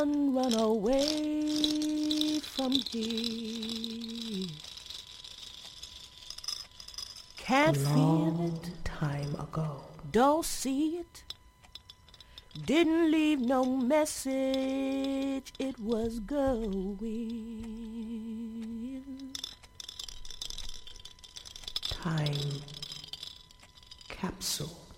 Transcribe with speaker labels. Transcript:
Speaker 1: Run away from here. Can't feel it.
Speaker 2: Time ago.
Speaker 1: Don't see it. Didn't leave no message. It was going.
Speaker 2: Time capsule.